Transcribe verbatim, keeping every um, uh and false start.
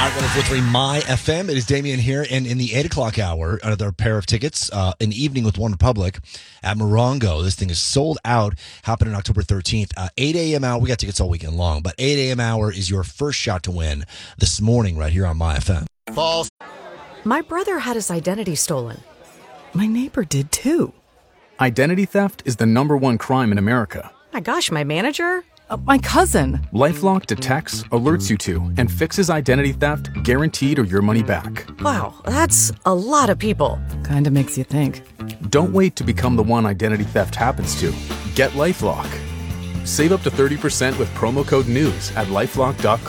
one oh four point three My F M. It is Damien here, and in the eight o'clock hour, another pair of tickets, uh, an evening with One Republic at Morongo. This thing is sold out, happening October thirteenth. Uh, eight a.m. hour, we got tickets all weekend long, but eight a.m. hour is your first shot to win this morning right here on My F M. False. My brother had his identity stolen. My neighbor did too. Identity theft is the number one crime in America. My gosh, my manager? Uh, my cousin. LifeLock detects, alerts you to, and fixes identity theft guaranteed or your money back. Wow, that's a lot of people. Kinda makes you think. Don't wait to become the one identity theft happens to. Get LifeLock. Save up to thirty percent with promo code NEWS at lifelock dot com.